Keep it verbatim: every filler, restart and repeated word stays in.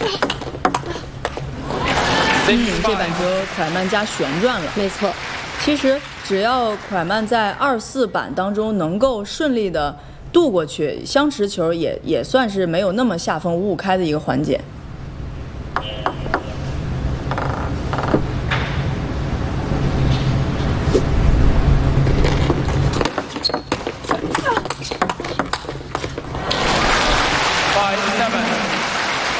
嗯，这板只有蒯曼加旋转了。 没错， 其实只要蒯曼在二四板当中能够顺利的渡过去，相持球也也算是没有那么下风五五开的一个环节。